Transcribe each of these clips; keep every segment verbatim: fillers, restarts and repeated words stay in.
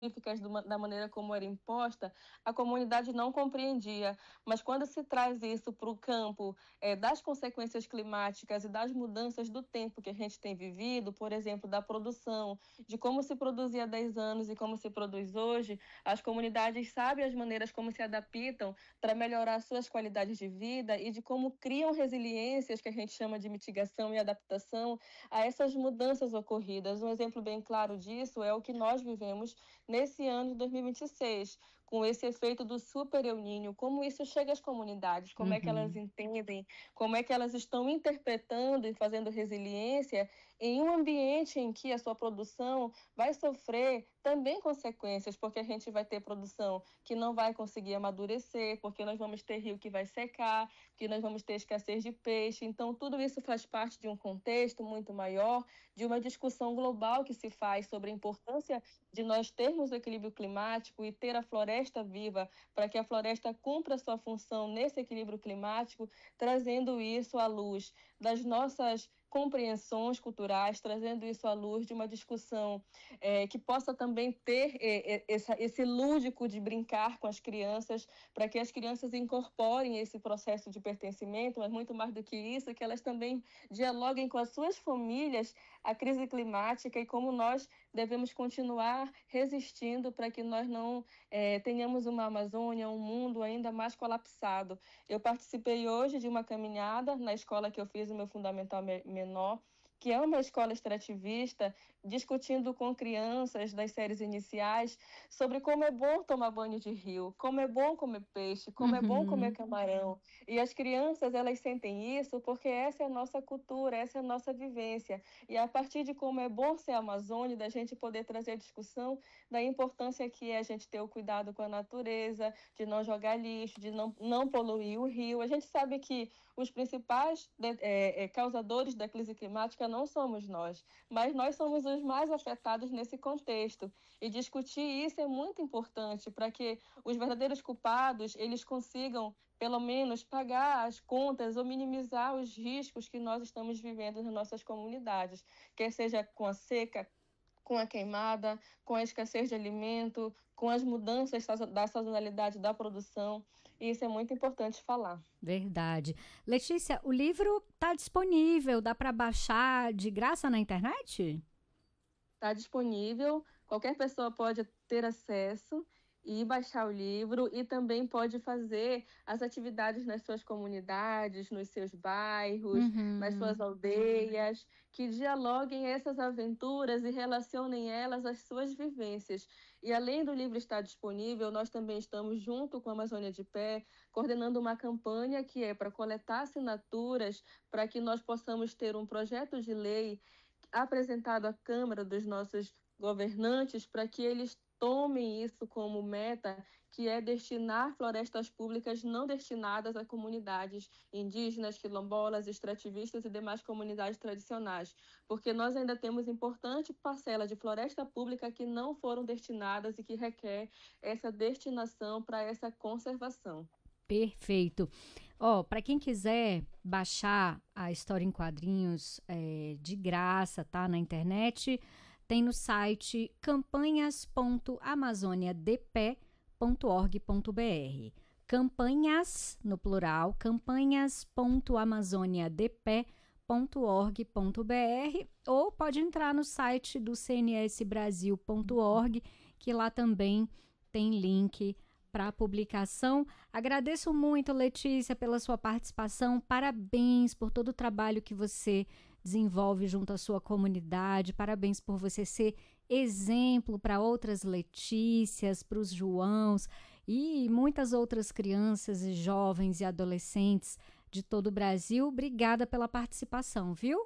da maneira como era imposta, a comunidade não compreendia. Mas quando se traz isso para o campo é, das consequências climáticas e das mudanças do tempo que a gente tem vivido, por exemplo, da produção, de como se produzia há dez anos e como se produz hoje, as comunidades sabem as maneiras como se adaptam para melhorar suas qualidades de vida e de como criam resiliências, que a gente chama de mitigação e adaptação, a essas mudanças ocorridas. Um exemplo bem claro disso é o que nós vivemos nesse ano de dois mil e vinte e seis, com esse efeito do super El Niño, como isso chega às comunidades, como é que elas Uhum. entendem, como é que elas estão interpretando e fazendo resiliência em um ambiente em que a sua produção vai sofrer também consequências, porque a gente vai ter produção que não vai conseguir amadurecer, porque nós vamos ter rio que vai secar, que nós vamos ter escassez de peixe. Então, tudo isso faz parte de um contexto muito maior, de uma discussão global que se faz sobre a importância de nós termos o equilíbrio climático e ter a floresta viva, para que a floresta cumpra a sua função nesse equilíbrio climático, trazendo isso à luz das nossas compreensões culturais, trazendo isso à luz de uma discussão é, que possa também ter é, essa, esse lúdico de brincar com as crianças, para que as crianças incorporem esse processo de pertencimento, mas muito mais do que isso, que elas também dialoguem com as suas famílias a crise climática e como nós devemos continuar resistindo para que nós não é, tenhamos uma Amazônia, um mundo ainda mais colapsado. Eu participei hoje de uma caminhada na escola que eu fiz o meu fundamental menor, que é uma escola extrativista, discutindo com crianças das séries iniciais sobre como é bom tomar banho de rio, como é bom comer peixe, como é bom comer Uhum. camarão. E as crianças, elas sentem isso porque essa é a nossa cultura, essa é a nossa vivência. E a partir de como é bom ser Amazônia, da gente poder trazer a discussão da importância que é a gente ter o cuidado com a natureza, de não jogar lixo, de não, não poluir o rio. A gente sabe que os principais é, é, causadores da crise climática não somos nós, mas nós somos os mais afetados nesse contexto. E discutir isso é muito importante para que os verdadeiros culpados eles consigam, pelo menos, pagar as contas ou minimizar os riscos que nós estamos vivendo nas nossas comunidades, quer seja com a seca, com a queimada, com a escassez de alimento, com as mudanças da sazonalidade da produção. E isso é muito importante falar. Verdade. Letícia, o livro está disponível, dá para baixar de graça na internet? Está disponível, qualquer pessoa pode ter acesso e baixar o livro e também pode fazer as atividades nas suas comunidades, nos seus bairros, nas suas Uhum. aldeias, que dialoguem essas aventuras e relacionem elas às suas vivências. E além do livro estar disponível, nós também estamos junto com a Amazônia de Pé, coordenando uma campanha que é para coletar assinaturas para que nós possamos ter um projeto de lei apresentado à Câmara dos nossos governantes para que eles tomem isso como meta, que é destinar florestas públicas não destinadas a comunidades indígenas, quilombolas, extrativistas e demais comunidades tradicionais, porque nós ainda temos importante parcela de floresta pública que não foram destinadas e que requer essa destinação para essa conservação. Perfeito. Ó, oh, para quem quiser baixar a história em quadrinhos é, de graça, tá? Na internet, tem no site campanhas ponto amazoniadepé ponto org ponto br. Campanhas, no plural, campanhas ponto amazoniadepé ponto org ponto br, ou pode entrar no site do c n s brasil ponto org, que lá também tem link para a publicação. Agradeço muito, Letícia, pela sua participação. Parabéns por todo o trabalho que você desenvolve junto à sua comunidade. Parabéns por você ser exemplo para outras Letícias, para os Joãos e muitas outras crianças e jovens e adolescentes de todo o Brasil. Obrigada pela participação, viu?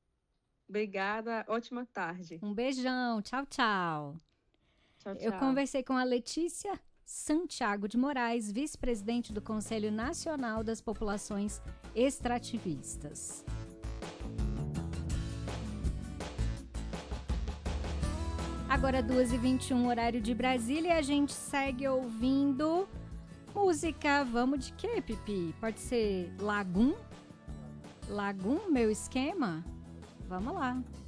Obrigada, ótima tarde. Um beijão, tchau, tchau. Tchau, Eu tchau. conversei com a Letícia Santiago de Moraes, vice-presidente do Conselho Nacional das Populações Extrativistas. Agora duas e vinte e um, horário de Brasília, e a gente segue ouvindo música. Vamos de quê, Pipi? Pode ser Lagum? Lagum, meu esquema? Vamos lá.